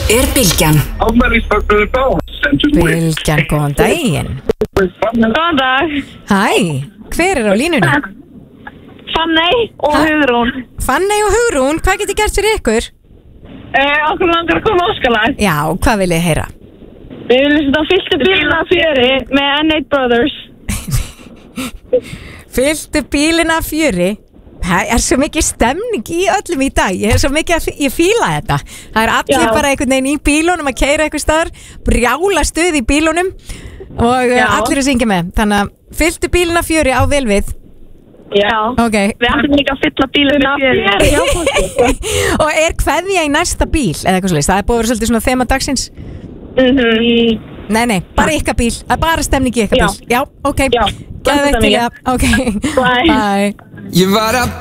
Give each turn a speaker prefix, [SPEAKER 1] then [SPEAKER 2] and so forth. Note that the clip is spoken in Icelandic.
[SPEAKER 1] Bylgjan.
[SPEAKER 2] Bylgjan, góðan daginn.
[SPEAKER 3] Góðan dag.
[SPEAKER 2] Hæ, hver á línunni?
[SPEAKER 3] Fanney og Hugrún.
[SPEAKER 2] Fanney og Hugrún, hvað getur gert fyrir ykkur?
[SPEAKER 3] Okkur langar að koma óskalag.
[SPEAKER 2] Já, hvað vil ég heyra?
[SPEAKER 3] Við viljum þetta fylltu bílina fjöri með N8 Brothers.
[SPEAKER 2] Fylltu bílina fjöri? Það er svo mikið stemning í öllum í dag. Ég er svo mikið að ég fíla þetta. Það er allir bara einhvern veginn í bílunum að keyra eitthvað staðar, brjála stuð í bílunum og allir að syngja með. Þannig að fylltu bílina fjöri á vel við.
[SPEAKER 3] Já,
[SPEAKER 2] okay.
[SPEAKER 3] Við ætlum líka að fylla bílina fjöri.
[SPEAKER 2] Og er kveðja í næsta bíl eða eitthvað svolítið? Það er búið að vera svolítið svona þema dagsins. Nei, bara ykkar bíl. Það er bara stemning í ykkar bíl. Já, ok.
[SPEAKER 3] Já,
[SPEAKER 2] Geðveikt til það. Ok, bye.